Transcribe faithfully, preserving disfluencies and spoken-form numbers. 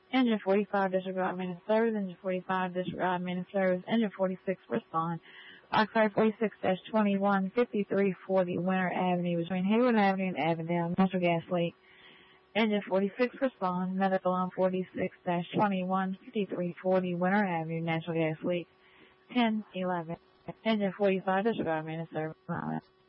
Engine forty-five, disregard minute service. Engine forty-five, disregard minute service. Engine forty-six, respond. Foxtrot forty-six twenty-one fifty-three forty Winter Avenue between Hayward Avenue and Avondale, natural gas leak. Engine forty-six, respond. Medical on forty-six twenty-one fifty-three forty Winter Avenue, natural gas leak. ten eleven Engine forty-five, disregard minute service.